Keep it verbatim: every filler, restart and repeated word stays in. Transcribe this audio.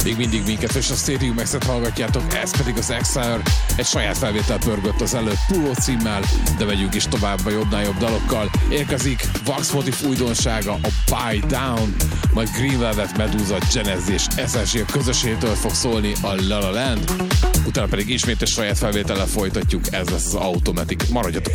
Még mindig minket és a Stadium X-et hallgatjátok, ez pedig az Exile. Egy saját felvétel pörgött az előtt Puló címmel, de megyünk is tovább a jobbnál jobb dalokkal. Érkezik Vax Motif újdonsága, a Buy Down, majd Green Velvet, Medusa, Genesi és es es gé közösségétől fog szólni a La La Land. Utána pedig ismét egy saját felvétellel folytatjuk, ez lesz az Automatic. Maradjatok